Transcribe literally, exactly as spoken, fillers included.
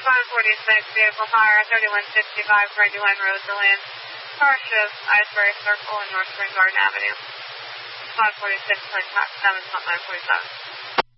five forty-six, vehicle fire, thirty-one sixty-five, Brandywine Road, Deland. Car shift, Iceberg Circle and North Spring Garden Avenue. five forty-six, contact seven, nine forty-seven.